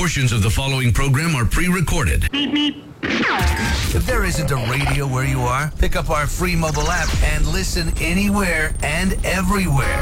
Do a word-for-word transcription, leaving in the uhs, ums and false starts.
Portions of the following program are pre-recorded. If there isn't a radio where you are, pick up our free mobile app and listen anywhere and everywhere.